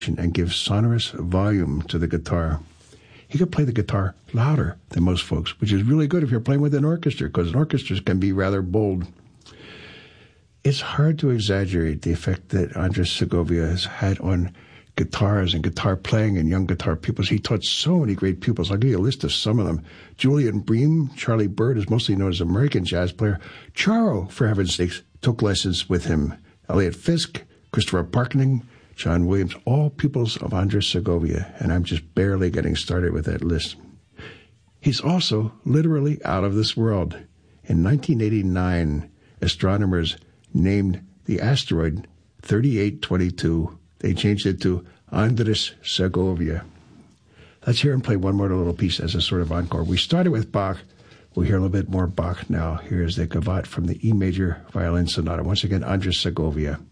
and give sonorous volume to the guitar. He could play the guitar louder than most folks, which is really good if you're playing with an orchestra, because orchestras can be rather bold. It's hard to exaggerate the effect that Andres Segovia has had on guitars and guitar playing and young guitar pupils. He taught so many great pupils. I'll give you a list of some of them. Julian Bream, Charlie Bird is mostly known as an American jazz player. Charo, for heaven's sakes, took lessons with him. Elliot Fisk, Christopher Parkening, John Williams, all pupils of Andres Segovia, and I'm just barely getting started with that list. He's also literally out of this world. In 1989, astronomers named the asteroid 3822. They changed it to Andres Segovia. Let's hear him play one more little piece as a sort of encore. We started with Bach. We'll hear a little bit more Bach now. Here's the Gavotte from the E major violin sonata. Once again, Andres Segovia.